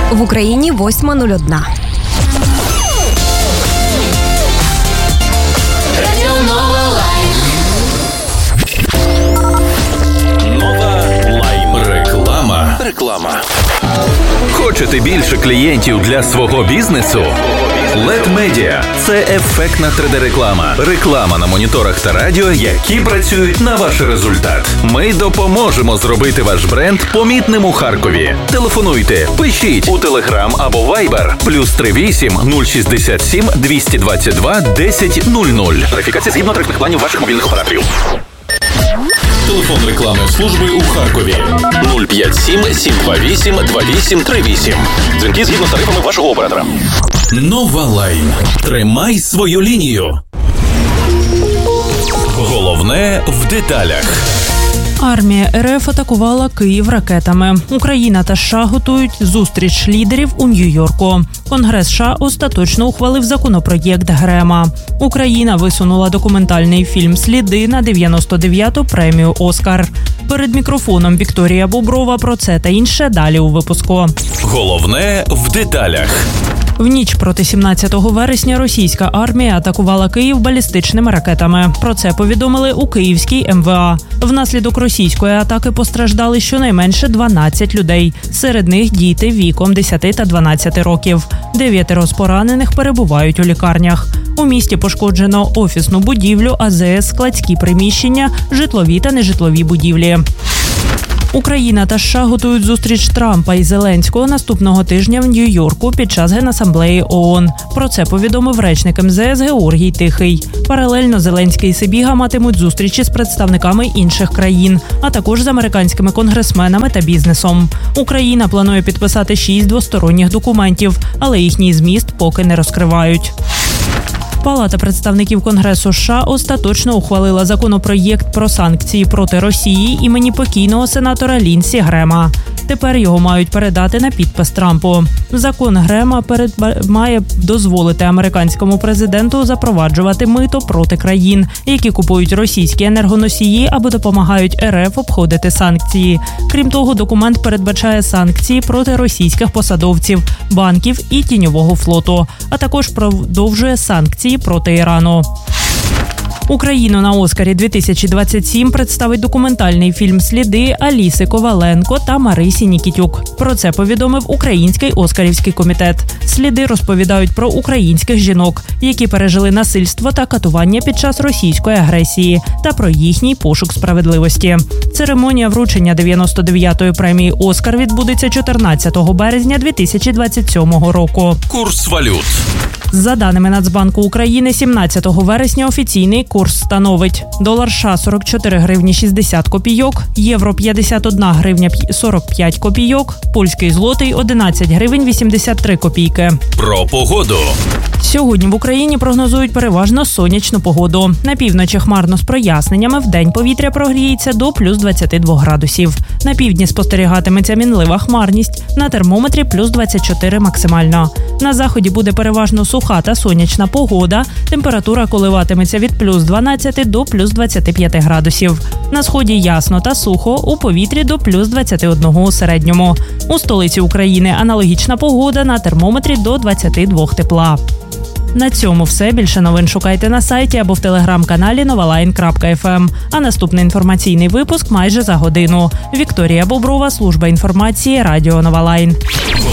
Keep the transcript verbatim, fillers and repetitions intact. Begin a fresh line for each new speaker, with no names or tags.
В Україні восьма нуль одна.
Реклама. Хочете більше клієнтів для свого бізнесу? ел і ді Media – це ефектна три де-реклама. Реклама на моніторах та радіо, які працюють на ваш результат. Ми допоможемо зробити ваш бренд помітним у Харкові. Телефонуйте, пишіть у Telegram або Viber плюс три вісім нуль шістдесят сім двісті двадцять два десять нуль нуль. Верифікація згідно тарифних планів ваших мобільних операторів. Телефон рекламної служби у Харкові нуль п'ять сім сім два вісім два вісім три вісім. Дзвінки згідно з тарифами вашого оператора. Нова Лайн. Тримай свою лінію. Головне в деталях.
Армія ер еф атакувала Київ ракетами. Україна та США готують зустріч лідерів у Нью-Йорку. Конгрес США остаточно ухвалив законопроєкт Грема. Україна висунула документальний фільм «Сліди» на дев'яносто дев'яту премію «Оскар». Перед мікрофоном Вікторія Боброва про це та інше далі у випуску.
Головне в деталях.
В ніч проти сімнадцятого вересня російська армія атакувала Київ балістичними ракетами. Про це повідомили у Київській ем ве а. Внаслідок російської атаки постраждали щонайменше дванадцять людей. Серед них діти віком десять та дванадцять років. Дев'ятеро з поранених перебувають у лікарнях. У місті пошкоджено офісну будівлю, а зет ес, складські приміщення, житлові та нежитлові будівлі. Україна та США готують зустріч Трампа і Зеленського наступного тижня в Нью-Йорку під час Генасамблеї ООН. Про це повідомив речник ем зе ес Георгій Тихий. Паралельно Зеленський і Сибіга матимуть зустрічі з представниками інших країн, а також з американськими конгресменами та бізнесом. Україна планує підписати шість двосторонніх документів, але їхній зміст поки не розкривають. Палата представників Конгресу США остаточно ухвалила законопроєкт про санкції проти Росії імені покійного сенатора Лінсі Грема. Тепер його мають передати на підпис Трампу. Закон Грема перед... має дозволити американському президенту запроваджувати мито проти країн, які купують російські енергоносії або допомагають ер еф обходити санкції. Крім того, документ передбачає санкції проти російських посадовців, банків і тіньового флоту, а також продовжує санкції проти Ірану. Україну на Оскарі дві тисячі двадцять сім представить документальний фільм «Сліди» Аліси Коваленко та Марисі Нікітюк. Про це повідомив Український Оскарівський комітет. «Сліди» розповідають про українських жінок, які пережили насильство та катування під час російської агресії, та про їхній пошук справедливості. Церемонія вручення дев'яносто дев'ятої премії «Оскар» відбудеться чотирнадцятого березня дві тисячі двадцять сьомого року.
Курс валют.
За даними Нацбанку України, сімнадцятого вересня офіційний курс становить: долар США сорок чотири гривні шістдесят копійок, євро п'ятдесят одна гривня сорок п'ять копійок, польський злотий одинадцять гривень вісімдесят три копійки.
Про погоду.
Сьогодні в Україні прогнозують переважно сонячну погоду. На півночі хмарно з проясненнями, вдень повітря прогріється до плюс двадцять два градусів. На півдні спостерігатиметься мінлива хмарність, на термометрі плюс двадцять чотири максимально. На заході буде переважно суха та сонячна погода, температура коливатиметься від плюс дванадцяти до плюс двадцяти п'яти градусів. На сході ясно та сухо, у повітрі до плюс двадцяти одного у середньому. У столиці України аналогічна погода, на термометрі до двадцяти двох тепла. На цьому все. Більше новин шукайте на сайті або в телеграм-каналі новалайн крапка еф ем. А наступний інформаційний випуск майже за годину. Вікторія Боброва, служба інформації, радіо Новалайн.